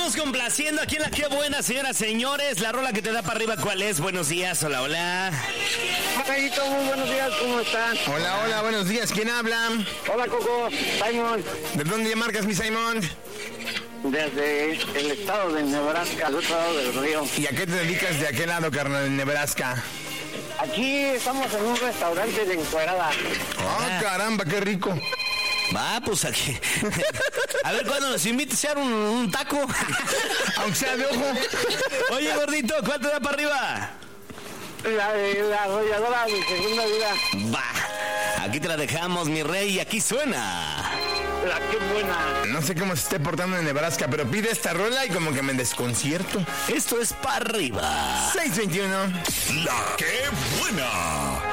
estamos complaciendo aquí en La Qué Buena, señoras, señores. La rola que te da para arriba, ¿cuál es? Buenos días, hola, hola. Margarito, muy buenos días, ¿cómo están? Hola, hola, buenos días. ¿Quién habla? Hola, Coco, Simon, ¿De dónde marcas, mi Simon? desde el estado de Nebraska, al otro lado del río. ¿Y a qué te dedicas de aquel lado, carnal, en Nebraska? Aquí estamos en un restaurante de encuerada. ¡Ah, caramba, qué rico! Va, pues aquí. A ver cuándo nos invites a echar un taco. Aunque sea de ojo. Oye, gordito, ¿cuál te da para arriba? La de la arrolladora de segunda vida. Va, aquí te la dejamos, mi rey, y aquí suena. La Qué Buena. No sé cómo se esté portando en Nebraska, pero pide esta rola y como que me desconcierto. Esto es para arriba. 621. La Qué Buena.